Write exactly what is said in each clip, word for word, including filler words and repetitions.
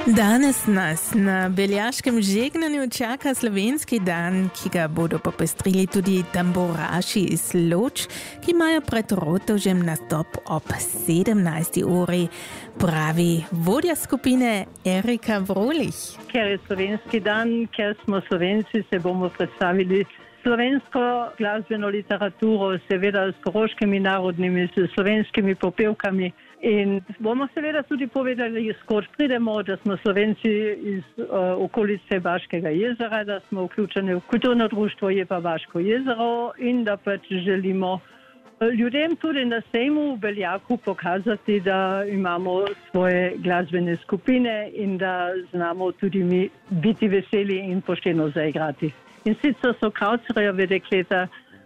Danes nas na Beljaškem žegnanju čaka slovenski dan, ki ga bodo popestrili tudi tamburaši iz Loč, ki imajo pred Rotovžem nastop ob sedemnajsti uri, pravi vodja skupine Erika Vrolich. Ker je slovenski dan, ker smo Slovenci, se bomo predstavili slovensko glasbeno literaturo, seveda s koroškimi narodnimi, s slovenskimi popevkami. In bomo seveda tudi povedali, skoro pridemo, da smo Slovenci iz uh, okolice Baškega jezera, da smo vključeni v kulturno društvo Je pa Baško jezero in da pač želimo ljudem tudi na sejmu v Beljaku pokazati, da imamo svoje glasbene skupine in da znamo tudi mi biti veseli in pošteno zaigrati. In sicer so Kraucerjeve dekleta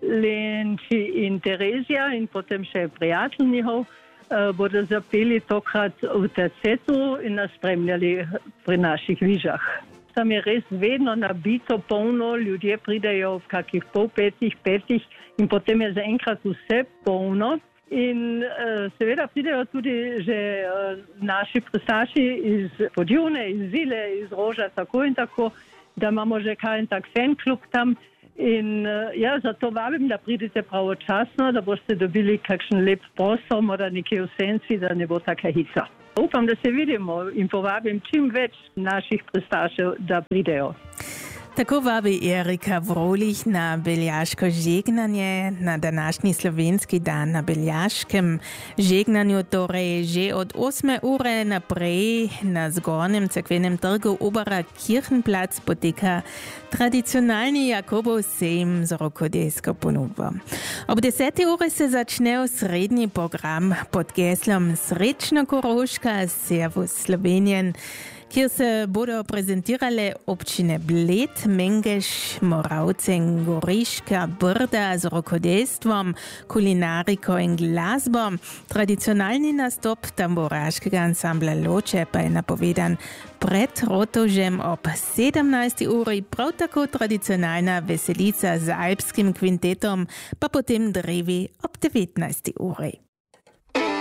Lenči in Terezija in potem še prijatelj njihov, bodo zapeli tokrat v Tercetu in nas spremljali pri naših vižah. Tam je res vedno nabito, polno, ljudje pridejo v kakih pol petih, petih in potem je zaenkrat vse polno. In uh, seveda pridejo tudi že uh, naši prstaši iz Podjune, iz Zile, iz Roža, tako in tako, da imamo že kar en tak fan-klub tam. In ja, zato vabim, da pridete pravočasno, da boste dobili kakšen lep prostor, mora nekje v senci, da ne bo taka hica. Upam, da se vidimo in povabim čim več naših prestašev, da pridejo. Tako vabi Erika Vrolich na Beljaško žegnanje, na današnji slovenski dan na Beljaškem žegnanju, torej že od osme ure naprej na zgornjem cerkvenem trgu Obera Kirchenplatz poteka tradicionalni Jakobov sejem z rokodelsko ponudbo. Ob deseti uri se začne osrednji program pod geslom Srečno Koroška, Servus Slovenien, kjer se bodo prezentirale občine Bled, Mengeš, Moravce in Goriška Brda z rokodelstvom, kulinariko in glasbo. Tradicionalni nastop tamburaškega ansambla Loče pa je napovedan pred Rotovžem ob sedemnajsti uri, prav tako tradicionalna veselica z alpskim kvintetom, pa potem drevi ob devetnajsti uri.